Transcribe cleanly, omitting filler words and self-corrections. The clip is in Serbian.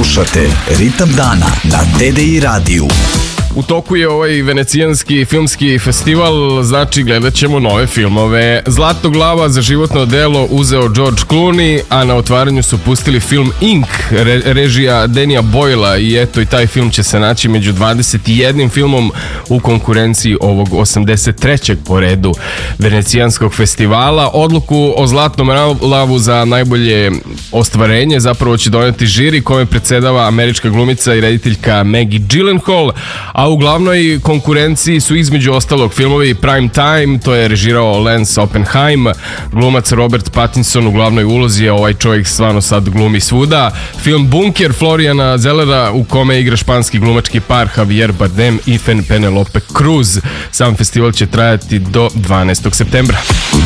Slušate Ritam dana na TDI radiju. U toku je ovaj venecijanski filmski festival, znači gledat ćemo nove filmove. Zlatno glava za životno delo uzeo George Clooney, a na otvaranju su pustili film Ink, režija Dannya Boylea, i eto i taj film će se naći među 21 filmom u konkurenciji ovog 83. po redu venecijanskog festivala. Odluku o Zlatnom lavu za najbolje ostvarenje zapravo će doneti žiri kome predsedava američka glumica i rediteljka Maggie Gyllenhaal, a u glavnoj konkurenciji su između ostalog filmovi Prime Time, to je režirao Lance Oppenheim, glumac Robert Pattinson u glavnoj ulozi, ovaj čovjek stvarno sad glumi svuda, film Bunker Florijana Zellera u kome igra španski glumački par Javier Bardem i Penelope Cruz. Sam festival će trajati do 12. septembra.